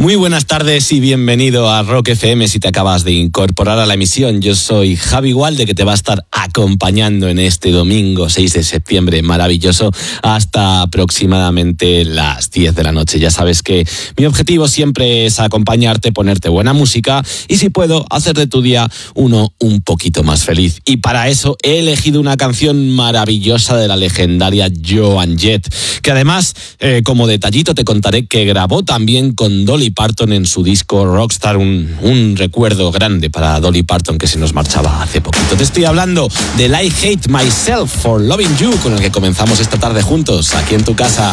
Muy buenas tardes y bienvenido a Rock FM si te acabas de incorporar a la emisión. Yo soy Javi Gualde, que te va a estar acompañando en este domingo 6 de septiembre maravilloso hasta aproximadamente las 10 de la noche. Ya sabes que mi objetivo siempre es acompañarte, ponerte buena música y, si puedo, hacer de tu día uno un poquito más feliz. Y para eso he elegido una canción maravillosa de la legendaria Joan Jett, que además, como detallito, te contaré que grabó también con Dolly Parton en su disco Rockstar, un recuerdo grande para Dolly Parton, que se nos marchaba hace poquito. Te estoy hablando del I Hate Myself for Loving You, con el que comenzamos esta tarde juntos, aquí en tu casa.